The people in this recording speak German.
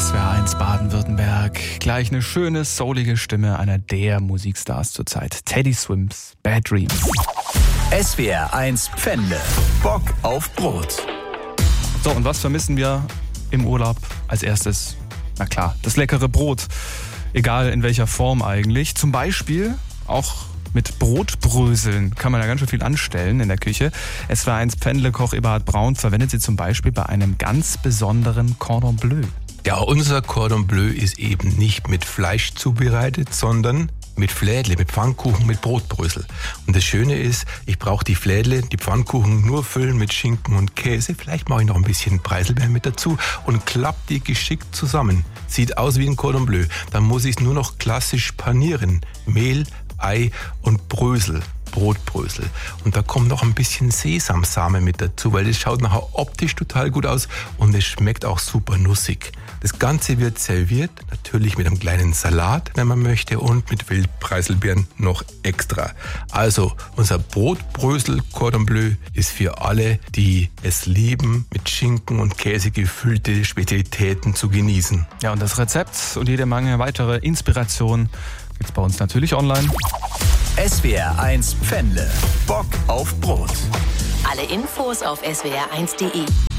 SWR1 Baden-Württemberg. Gleich eine schöne, soulige Stimme einer der Musikstars zurzeit. Teddy Swims, Bad Dreams. SWR1 Pfändle. Bock auf Brot. So, und was vermissen wir im Urlaub als erstes? Na klar, das leckere Brot. Egal in welcher Form eigentlich. Zum Beispiel auch mit Brotbröseln kann man ja ganz schön viel anstellen in der Küche. SWR1 Pfändle-Koch Eberhard Braun verwendet sie zum Beispiel bei einem ganz besonderen Cordon Bleu. Ja, unser Cordon Bleu ist eben nicht mit Fleisch zubereitet, sondern mit Flädle, mit Pfannkuchen, mit Brotbrösel. Und das Schöne ist, ich brauche die Flädle, die Pfannkuchen nur füllen mit Schinken und Käse. Vielleicht mache ich noch ein bisschen Preiselbeeren mit dazu und klappe die geschickt zusammen. Sieht aus wie ein Cordon Bleu. Dann muss ich es nur noch klassisch panieren. Mehl, Ei und Brösel, Brotbrösel. Und da kommt noch ein bisschen Sesamsamen mit dazu, weil das schaut nachher optisch total gut aus und es schmeckt auch super nussig. Das Ganze wird serviert, natürlich mit einem kleinen Salat, wenn man möchte, und mit Wildpreiselbeeren noch extra. Also unser Brotbrösel Cordon Bleu ist für alle, die es lieben, mit Schinken und Käse gefüllte Spezialitäten zu genießen. Ja, und das Rezept und jede Menge weitere Inspiration gibt's bei uns natürlich online. SWR1 Pfändle. Bock auf Brot. Alle Infos auf swr1.de.